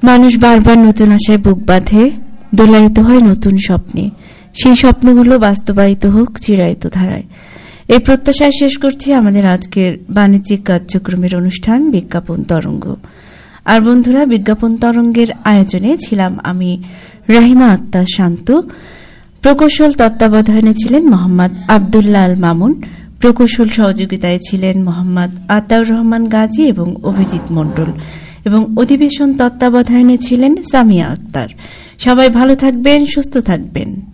মানুষ বারবার নতুন আশায় বুক বাঁধে, দোলায়িত হয় নতুন স্বপ্নে। সেই স্বপ্নগুলো বাস্তবায়িত হোক চিরায়িত ধারায়। এই প্রত্যাশায় শেষ করছি আমাদের আজকের বাণিজ্যিক কার্যক্রমের অনুষ্ঠান বিজ্ঞাপন তরঙ্গ। আর বন্ধুরা, বিজ্ঞাপন তরঙ্গের আয়োজনে ছিলাম আমি রাহিমা আক্তার শান্ত। প্রকৌশল তত্ত্বাবধানে ছিলেন মোহাম্মদ আব্দুল্লাহ আল মামুন। প্রকৌশল সহযোগিতায় ছিলেন মোহাম্মদ আতাউর রহমান গাজী এবং অভিজিৎ মণ্ডল, এবং অধিবেশন তত্ত্বাবধানে ছিলেন সামিয়া আক্তার। সবাই ভালো থাকবেন, সুস্থ থাকবেন।